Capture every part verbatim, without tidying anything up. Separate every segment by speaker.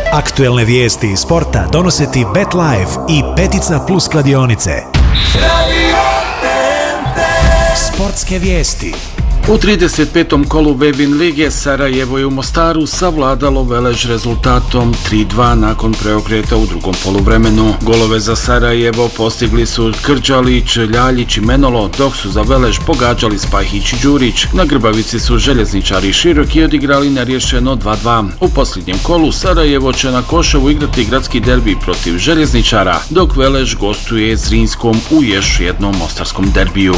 Speaker 1: Aktuelne vijesti iz sporta donose ti BetLife i Petica Plus kladionice. Sportske vijesti.
Speaker 2: U trideset petom kolu Vevin lige Sarajevo je u Mostaru savladalo Velež rezultatom tri dva nakon preokreta u drugom poluvremenu. Golove za Sarajevo postigli su Krđalić, Ljaljić i Menolo, dok su za Velež pogađali Spajhić i Đurić. Na Grbavici su željezničari Široki odigrali nerješeno dva dva. U posljednjem kolu Sarajevo će na Koševu igrati gradski derbi protiv željezničara, dok Velež gostuje Zrinskom u još jednom mostarskom derbiju.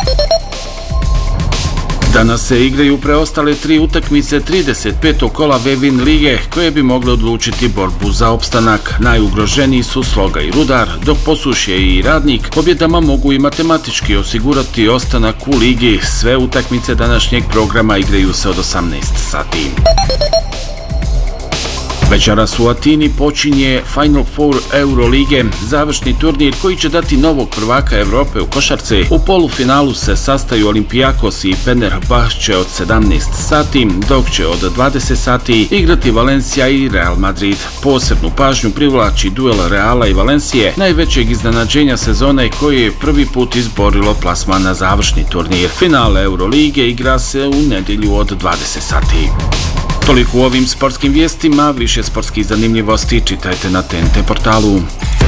Speaker 2: Danas se igraju preostale tri utakmice trideset petog kola Vevin lige koje bi mogle odlučiti borbu za opstanak. Najugroženiji su Sloga i Rudar, dok Posušje i Radnik pobjedama mogu i matematički osigurati ostanak u ligi. Sve utakmice današnjeg programa igraju se od osamnaest sati. Večeras u Atini počinje Final Four Eurolige, završni turnir koji će dati novog prvaka Evrope u košarci. U polufinalu se sastaju Olympiakos i Fenerbahče od sedamnaest sati, dok će od dvadeset sati igrati Valencia i Real Madrid. Posebnu pažnju privlači duel Reala i Valencije, najvećeg iznenađenja sezone koje je prvi put izborilo plasman na završni turnir. Finale Eurolige igra se u nedjelju od dvadeset sati. Toliko u ovim sportskim vijestima, više sportskih zanimljivosti čitajte na T N T portalu.